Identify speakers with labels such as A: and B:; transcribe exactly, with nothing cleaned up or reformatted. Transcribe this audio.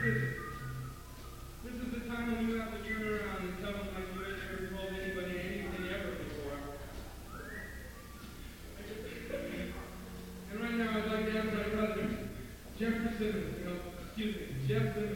A: Listen, this is the time when you have to turn around and tell them like you ain't never told anybody anything ever before. And right now I'd like to ask my brother, Jeffrey Simmons, you know, excuse me, Jeff Simmons.